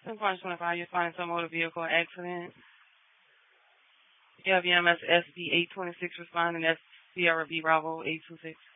10.25, you're finding some motor vehicle accident. LVMS SB 826 responding. That's Sierra B Bravo 826.